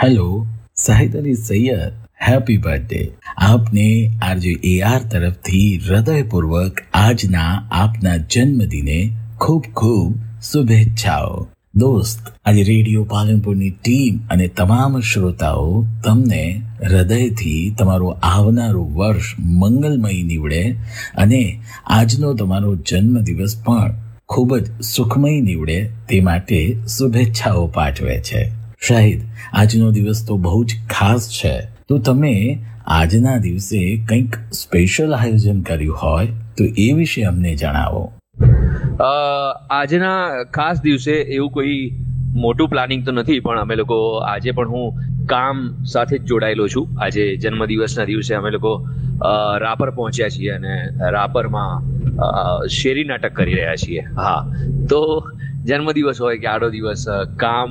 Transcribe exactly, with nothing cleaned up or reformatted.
Hello Shahid Ali Syed, happy birthday. આપને RJ એ R તરફથી હૃદયપૂર્વક આજના આપના જન્મદિને ખૂબ ખૂબ શુભેચ્છાઓ. દોસ્ત, આજે રેડિયો પાલનપુરની ટીમ અને તમામ શ્રોતાઓ તમને હૃદયથી તમારું આવનારું વર્ષ મંગલમય નીવડે અને આજનો તમારો જન્મદિવસ પણ ખૂબ જ સુખમય નીવડે તે માટે શુભેચ્છાઓ પાઠવે છે. શાહિદ, આજનો દિવસ તો બહુ જ ખાસ છે, તો તમે આજના દિવસે કંઈક સ્પેશિયલ આયોજન કર્યું હોય તો એ વિશે અમને જણાવો. આજના ખાસ દિવસે એવું કોઈ મોટું પ્લાનિંગ તો નથી, પણ અમે લોકો આજે પણ હું કામ સાથે જ જોડાયેલો છું. આજે જન્મદિવસના દિવસે અમે લોકો રાપર પહોંચ્યા છીએ અને રાપરમાં શેરી નાટક કરી રહ્યા છીએ. હા, તો જન્મદિવસ હોય કે આડો દિવસ, કામ